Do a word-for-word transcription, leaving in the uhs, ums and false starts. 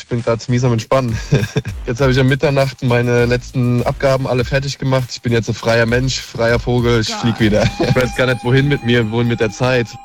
Ich bin gerade mies am Entspannen. Jetzt habe ich um Mitternacht meine letzten Abgaben alle fertig gemacht. Ich bin jetzt ein freier Mensch, freier Vogel. Ich Geil. flieg wieder. Ich weiß gar nicht, wohin mit mir, wohin mit der Zeit.